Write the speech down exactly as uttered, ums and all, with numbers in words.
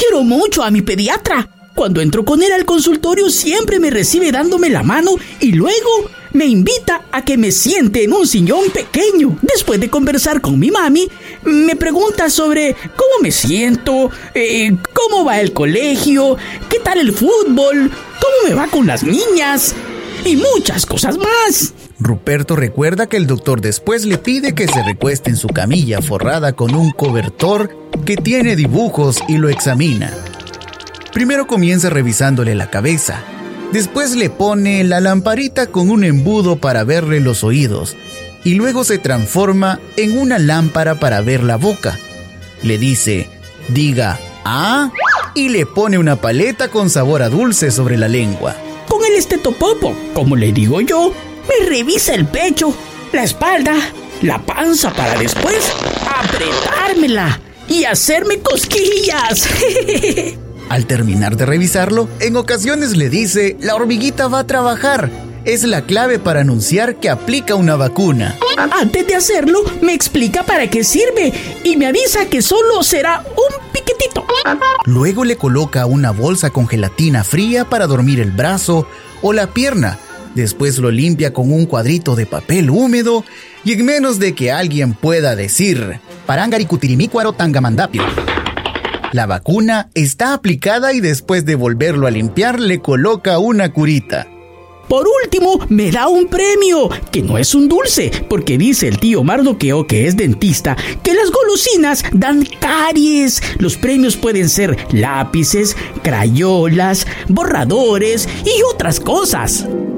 quiero mucho a mi pediatra. Cuando entro con él al consultorio siempre me recibe dándome la mano y luego me invita a que me siente en un sillón pequeño. Después de conversar con mi mami, me pregunta sobre cómo me siento, eh, cómo va el colegio, qué tal el fútbol, cómo me va con las niñas y muchas cosas más. Ruperto recuerda que el doctor después le pide que se recueste en su camilla forrada con un cobertor que tiene dibujos y lo examina. Primero comienza revisándole la cabeza, después le pone la lamparita con un embudo para verle los oídos y luego se transforma en una lámpara para ver la boca. Le dice, diga "ah" y le pone una paleta con sabor a dulce sobre la lengua. Con el estetopopo, como le digo yo, me revisa el pecho, la espalda, la panza para después apretármela y hacerme cosquillas. Al terminar de revisarlo, en ocasiones le dice, la hormiguita va a trabajar. Es la clave para anunciar que aplica una vacuna. Antes de hacerlo, me explica para qué sirve y me avisa que solo será un piquetito. Luego le coloca una bolsa con gelatina fría para dormir el brazo o la pierna. Después lo limpia con un cuadrito de papel húmedo y en menos de que alguien pueda decir Parangaricutirimícuaro tangamandapio. La vacuna está aplicada y después de volverlo a limpiar le coloca una curita. Por último, me da un premio, que no es un dulce, porque dice el tío Mardoqueo, que es dentista, que las golosinas dan caries. Los premios pueden ser lápices, crayolas, borradores y otras cosas.